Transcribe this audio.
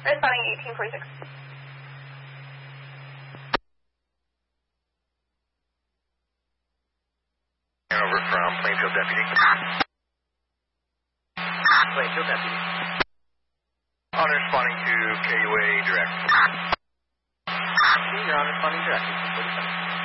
Responding 1846. Over from Plainfield Deputy. Plainfield Deputy. On responding to KUA direct. You're on responding direct.